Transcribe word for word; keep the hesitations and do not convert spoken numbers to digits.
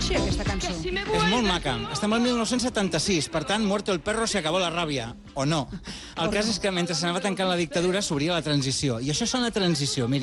així, aquesta cançó? És molt maca. Estem al mil nou-cents setanta-sis, per tant, muerto el perro se acabó la ràbia. O no. El cas és que mentre s'anava tancant la dictadura s'obria la transició. I això són la transició, miri.